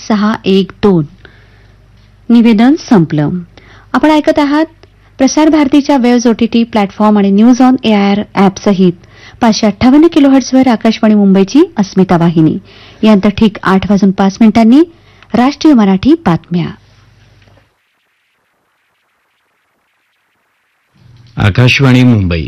5612. निवेदन संपलं. आपण ऐकत आहात प्रसार भारतीच्या वेव्ज OTT प्लॅटफॉर्म आणि न्यूज ऑन एआयआर ॲप सहित 558 किलोहर्ट्झवर आकाशवाणी मुंबईची अस्मिता वाहिनी. यानंतर ठीक 8:05 राष्ट्रीय मराठी बातम्या. आकाशवाणी मुंबई.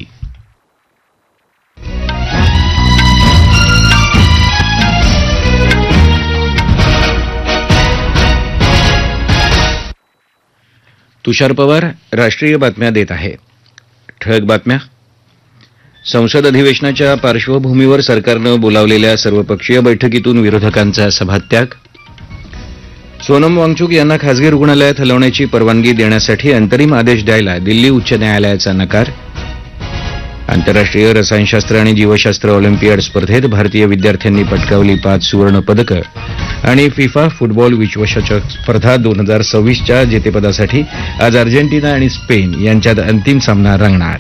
तुषार पवार राष्ट्रीय बातम्या देत आहे. ठळक बातम्या. संसद अधिवेशनाच्या पार्श्वभूमीवर सरकारनं बोलावलेल्या सर्वपक्षीय बैठकीतून विरोधकांचा सभात्याग. सोनम वांगचुक यांना खासगी रुग्णालयात हलवण्याची परवानगी देण्यासाठी अंतरिम आदेश द्यायला दिल्ली उच्च न्यायालयाचा नकार. आंतरराष्ट्रीय रसायनशास्त्र आणि जीवशास्त्र ऑलिम्पियाड स्पर्धेत भारतीय विद्यार्थ्यांनी पटकावली 5 सुवर्ण पदकं. आणि फिफा फुटबॉल विश्वचषक स्पर्धा 2026च्या जेतेपदासाठी आज अर्जेंटिना आणि स्पेन यांच्यात अंतिम सामना रंगणार.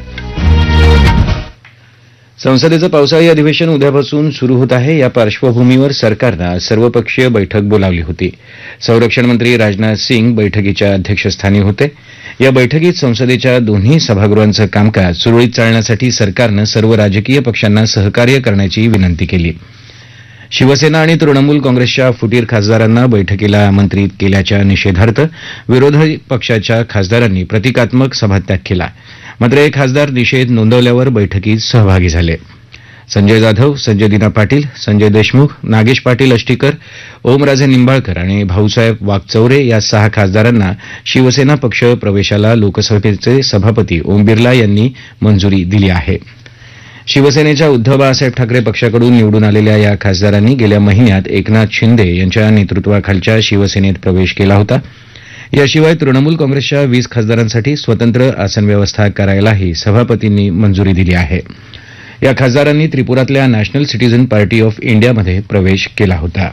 संसदेचं पावसाळी अधिवेशन उद्यापासून सुरू होत आहे. या पार्श्वभूमीवर सरकारनं आज सर्वपक्षीय बैठक बोलावली होती. संरक्षण मंत्री राजनाथ सिंग बैठकीच्या अध्यक्षस्थानी होते. या बैठकीत संसदेच्या दोन्ही सभागृहांचं कामकाज सुरळीत चालण्यासाठी सरकारनं सर्व राजकीय पक्षांना सहकार्य करण्याची विनंती केली. शिवसेना आणि तृणमूल काँग्रेसच्या फुटीर खासदारांना बैठकीला आमंत्रित केल्याच्या निषेधार्थ विरोधी पक्षाच्या खासदारांनी प्रतिकात्मक सभात्याग केला. मात्र एक खासदार निषेध नोंदवल्यावर बैठकीत सहभागी झाले. संजय जाधव, संजय दिना पाटील, संजय देशमुख, नागेश पाटील अष्टीकर, ओमराजे निंबाळकर आणि भाऊसाहेब वाकचौरे या 6 खासदारांना शिवसेना पक्ष प्रवेशाला लोकसभेचे सभापती ओम बिर्ला यांनी मंजुरी दिली आहे. शिवसेनेच्या उद्धव बाळासाहेब ठाकरे पक्षाकडून निवडून आलेल्या या खासदारांनी गेल्या महिन्यात एकनाथ शिंदे यांच्या नेतृत्वाखालच्या शिवसेनेत प्रवेश केला होता. याशिवाय तृणमूल काँग्रेसच्या 20 खासदारांसाठी स्वतंत्र आसन व्यवस्था करायलाही सभापतींनी मंजुरी दिली आहे. या खासदारांनी त्रिपुरातल्या नॅशनल सिटीझन पार्टी ऑफ इंडियामध्ये प्रवेश केला होता.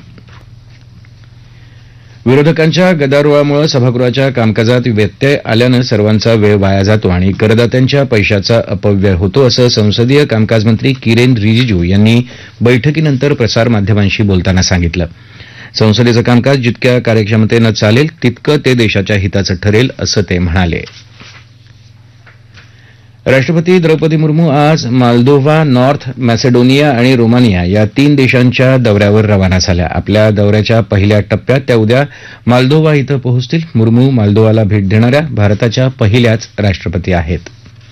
विरोधकांच्या गदारोळामुळे सभागृहाच्या कामकाजात व्यत्यय आल्यानं सर्वांचा वेळ वाया जातो आणि करदात्यांच्या पैशाचा अपव्यय होतो असं संसदीय कामकाज मंत्री किरेन रिजिजू यांनी बैठकीनंतर प्रसारमाध्यमांशी बोलताना सांगितलं. संसदेचं कामकाज जितक्या कार्यक्षमतेनं चालेल तितकं ते देशाच्या हिताचं ठरेल असं ते म्हणाले. राष्ट्रपती द्रौपदी मुर्मू आज मालदोव्हा, नॉर्थ मॅसेडोनिया आणि रोमानिया या 3 देशांच्या दौऱ्यावर रवाना झाल्या. आपल्या दौऱ्याच्या पहिल्या टप्प्यात त्या उद्या मालदोव्हा इथं पोहोचतील. मुर्मू मालदोव्हाला भेट देणाऱ्या भारताच्या पहिल्याच राष्ट्रपती आहेत.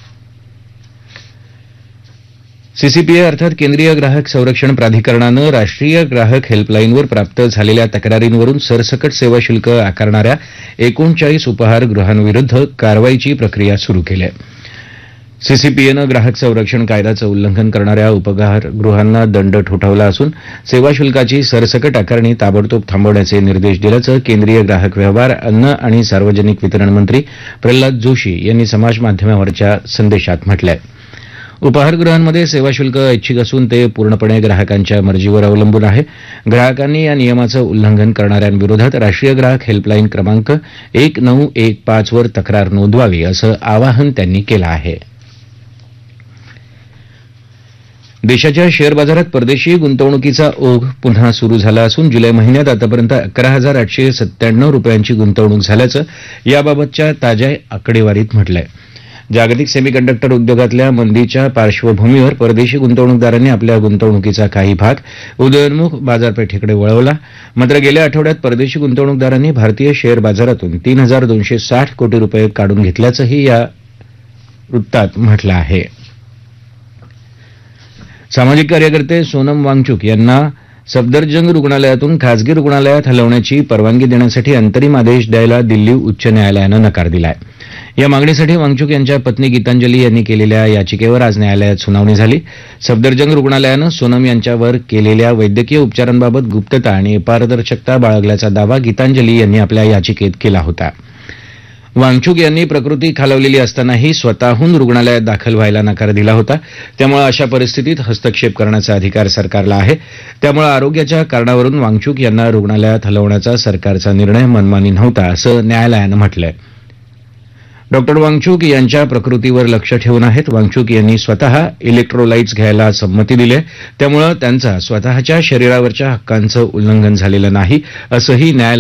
सीसीपीए अर्थात केंद्रीय ग्राहक संरक्षण प्राधिकरणानं राष्ट्रीय ग्राहक हेल्पलाईनवर प्राप्त झालेल्या तक्रारींवरून सरसकट सेवा शुल्क आकारणाऱ्या 39 उपहारगृहांविरुद्ध कारवाईची प्रक्रिया सुरू केली आहे. सीसीपीएनं ग्राहक संरक्षण कायद्याचं उल्लंघन करणाऱ्या उपहारगृहांना दंड ठोठावला असून सेवा शुल्काची सरसकट आकारणी ताबडतोब थांबवण्याचे निर्देश दिल्याचं केंद्रीय ग्राहक व्यवहार, अन्न आणि सार्वजनिक वितरण मंत्री प्रल्हाद जोशी यांनी समाजमाध्यमावरच्या संदेशात म्हटलं आहे. उपहारगृहांमध्ये सेवा शुल्क ऐच्छिक असून ते पूर्णपणे ग्राहकांच्या मर्जीवर अवलंबून आहे. ग्राहकांनी या नियमाचं उल्लंघन करणाऱ्यांविरोधात राष्ट्रीय ग्राहक हेल्पलाईन क्रमांक 1915 वर तक्रार नोंदवावी असं आवाहन त्यांनी केलं आहे. देशाच्या शेअर बाजारात परदेशी गुंतवणुकीचा ओघ पुन्हा सुरू झाला असून जुलै महिन्यात आतापर्यंत 11,897 रुपयांची गुंतवणूक झाल्याचं याबाबतच्या ताज्या आकडेवारीत म्हटलंय. जागतिक सेमीकंडक्टर उद्योगातल्या मंदीच्या पार्श्वभूमीवर परदेशी गुंतवणूकदारांनी आपल्या गुंतवणुकीचा काही भाग उदयोन्मुख बाजारपेठेकडे वळवला. मात्र गेल्या आठवड्यात परदेशी गुंतवणूकदारांनी भारतीय शेअर बाजारातून 3,260 कोटी रुपये काढून घेतल्याचंही या वृत्तात म्हटलं आहे. सामाजिक कार्यकर्ते सोनम वांगचुक यांना सफदरजंग रुग्णालयातून खासगी रुग्णालयात हलवण्याची परवानगी देण्यासाठी अंतरिम आदेश द्यायला दिल्ली उच्च न्यायालयानं नकार दिलाय. या मागणीसाठी वांगचुक यांच्या पत्नी गीतांजली यांनी केलेल्या याचिकेवर आज न्यायालयात सुनावणी झाली. सफदरजंग रुग्णालयानं सोनम यांच्यावर केलेल्या वैद्यकीय उपचारांबाबत गुप्तता आणि पारदर्शकता बाळगल्याचा दावा गीतांजली यांनी आपल्या याचिकेत केला होता. वांगचुक यांनी प्रकृती खालावलेली असतानाही स्वतःहून रुग्णालयात दाखल व्हायला नकार दिला होता. त्यामुळे अशा परिस्थितीत हस्तक्षेप करण्याचा अधिकार सरकारला आहे. त्यामुळे आरोग्याच्या कारणावरून वांगचुक यांना रुग्णालयात हलवण्याचा सरकारचा निर्णय मनमानी नव्हता असं न्यायालयानं म्हटलंय. डॉक्टर वांगचुक यांच्या प्रकृतीवर लक्ष ठेवून आहेत. वांगचुक यांनी स्वतः इलेक्ट्रोलाइट्स घ्यायला संमती दिली आहे. त्यामुळे त्यांचा स्वतःच्या शरीरावरच्या हक्कांचं उल्लंघन झालेलं नाही असंही न्यायालयानं